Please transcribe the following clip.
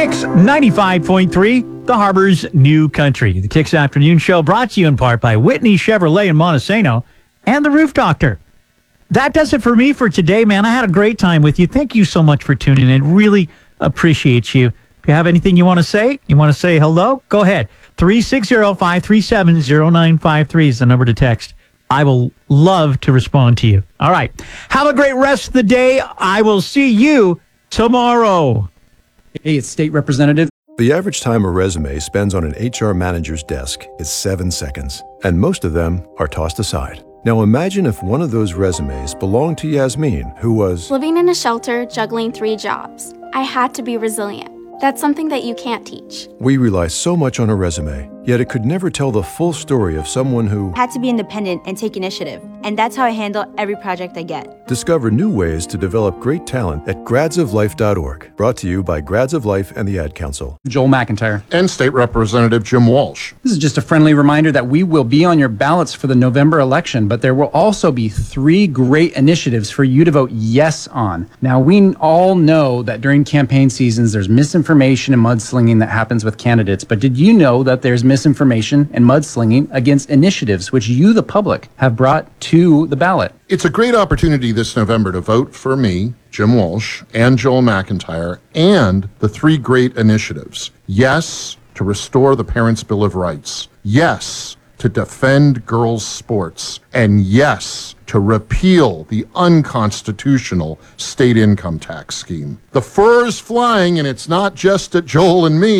Kicks 95.3, the Harbor's new country. The Kicks Afternoon Show brought to you in part by Whitney Chevrolet in Montesano and the Roof Doctor. That does it for me for today, man. I had a great time with you. Thank you so much for tuning in. Really appreciate you. If you have anything you want to say hello, go ahead. 360-537-0953 is the number to text. I will love to respond to you. All right. Have a great rest of the day. I will see you tomorrow. Hey, it's State Representative. The average time a resume spends on an HR manager's desk is 7 seconds, and most of them are tossed aside. Now imagine if one of those resumes belonged to Yasmin, who was living in a shelter, juggling 3 jobs. I had to be resilient. That's something that you can't teach. We rely so much on a resume, yet it could never tell the full story of someone who had to be independent and take initiative. And that's how I handle every project I get. Discover new ways to develop great talent at gradsoflife.org. Brought to you by Grads of Life and the Ad Council. Joel McIntyre. And State Representative Jim Walsh. This is just a friendly reminder that we will be on your ballots for the November election, but there will also be 3 great initiatives for you to vote yes on. Now, we all know that during campaign seasons, there's misinformation and mudslinging that happens with candidates, but did you know that there's misinformation and mudslinging against initiatives which you, the public, have brought to the ballot? It's a great opportunity this November to vote for me, Jim Walsh, and Joel McIntyre, and the 3 great initiatives. Yes, to restore the Parents' Bill of Rights. Yes, to defend girls' sports. And yes, to repeal the unconstitutional state income tax scheme. The fur is flying, and it's not just at Joel and me.